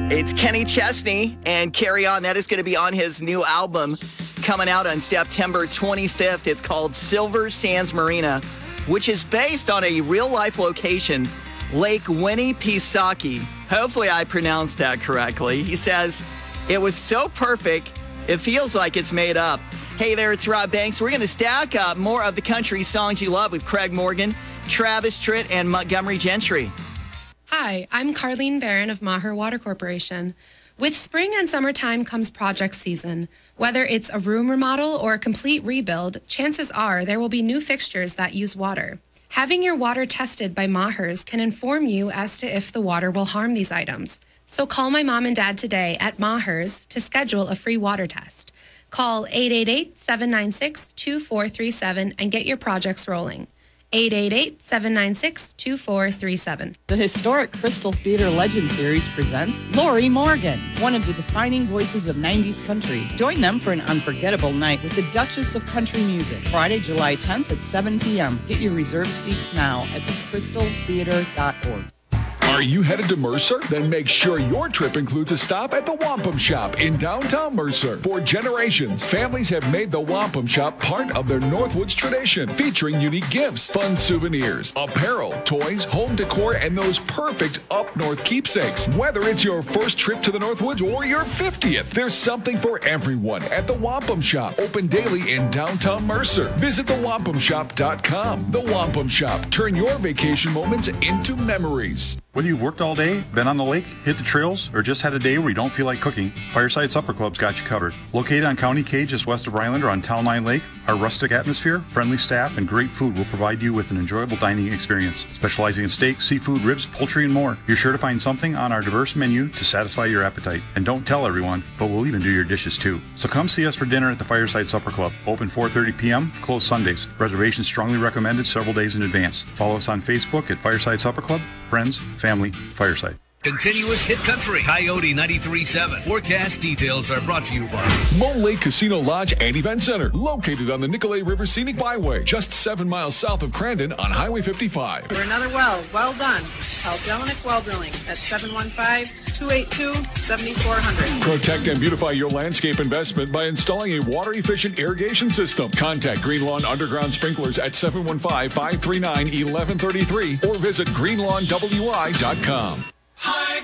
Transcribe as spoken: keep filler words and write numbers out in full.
It's Kenny Chesney and Carry On. That is going to be on his new album coming out on September twenty-fifth. It's called Silver Sands Marina, which is based on a real-life location, Lake Winnipesaukee. Hopefully I pronounced that correctly. He says, it was so perfect, it feels like it's made up. Hey there, it's Rob Banks. We're going to stack up more of the country songs you love with Craig Morgan, Travis Tritt, and Montgomery Gentry. Hi, I'm Carlene Barron of Maher Water Corporation. With spring and summertime comes project season. Whether it's a room remodel or a complete rebuild, chances are there will be new fixtures that use water. Having your water tested by Maher's can inform you as to if the water will harm these items. So call my mom and dad today at Maher's to schedule a free water test. Call eight eight eight, seven nine six, two four three seven and get your projects rolling. eight eight eight, seven nine six, two four three seven. The historic Crystal Theater Legend Series presents Lori Morgan, one of the defining voices of nineties country. Join them for an unforgettable night with the Duchess of Country Music, Friday, July tenth at seven p.m. Get your reserved seats now at the crystal theater dot org. Are you headed to Mercer? Then make sure your trip includes a stop at the Wampum Shop in downtown Mercer. For generations, families have made the Wampum Shop part of their Northwoods tradition, featuring unique gifts, fun souvenirs, apparel, toys, home decor, and those perfect up-north keepsakes. Whether it's your first trip to the Northwoods or your fiftieth, there's something for everyone at the Wampum Shop, open daily in downtown Mercer. Visit the wampum shop dot com. The Wampum Shop. Turn your vacation moments into memories. Whether you've worked all day, been on the lake, hit the trails, or just had a day where you don't feel like cooking, Fireside Supper Club's got you covered. Located on County K just west of Rylander on Town Line Lake, our rustic atmosphere, friendly staff, and great food will provide you with an enjoyable dining experience. Specializing in steak, seafood, ribs, poultry, and more, you're sure to find something on our diverse menu to satisfy your appetite. And don't tell everyone, but we'll even do your dishes too. So come see us for dinner at the Fireside Supper Club. Open four thirty p.m., closed Sundays. Reservations strongly recommended several days in advance. Follow us on Facebook at Fireside Supper Club. Friends, family, Fireside. Continuous hit country. Coyote ninety-three point seven. Forecast details are brought to you by Mole Lake Casino Lodge and Event Center, located on the Nicolet River Scenic Byway, just seven miles south of Crandon on Highway fifty-five. For another well, well done. Call Jelinek Well Drilling at seven one five, two eight two, seven four zero zero. Protect and beautify your landscape investment by installing a water-efficient irrigation system. Contact Green Lawn Underground Sprinklers at seven one five, five three nine, one one three three or visit green lawn w i dot com. High